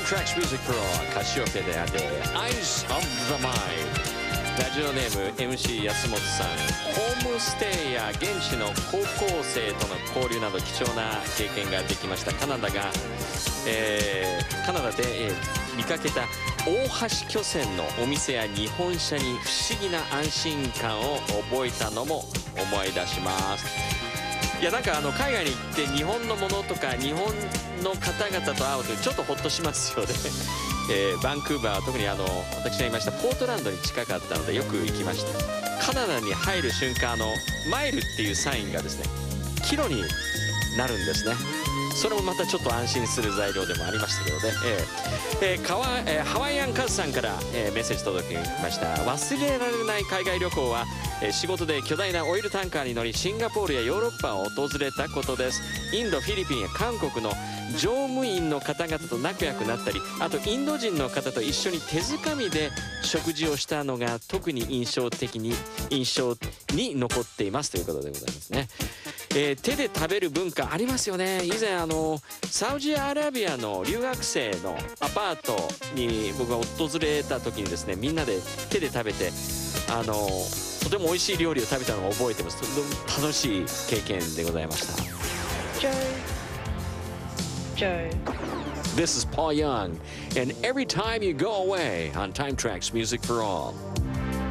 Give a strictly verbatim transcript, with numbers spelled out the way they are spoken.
Tracks Music for All カシオペであって Eyes of the Mind ラジオネーム エムシー 安本さん、ホームステイや現地の高校生との交流など貴重な経験ができました。カナダが、えー、カナダで、えー、見かけた大橋巨船のお店や日本車に不思議な安心感を覚えたのも思い出します。いやなんかあの海外に行って日本のものとか日本の方々と会うとちょっとホッとしますよね。えー、バンクーバーは特にあの私がいましたポートランドに近かったのでよく行きました。カナダに入る瞬間、あのマイルっていうサインがですねキロになるんですね。それもまたちょっと安心する材料でもありましたけどね。えーえーかわえー、ハワイアンカズさんから、えー、メッセージ届きました。忘れられない海外旅行は、えー、仕事で巨大なオイルタンカーに乗りシンガポールやヨーロッパを訪れたことです。インド、フィリピンや韓国の乗務員の方々と仲良くなったり、あとインド人の方と一緒に手づかみで食事をしたのが特に印象的に印象に残っていますということでございますね。えー、手で食べる文化ありますよね。以前あのサウジアラビアの留学生のアパートに僕が訪れた時にですね、みんなで手で食べてあのとても美味しい料理を食べたのを覚えてます。とても楽しい経験でございました。 Joe Joe This is Paul Young and every time you go away on Time Tracks Music for All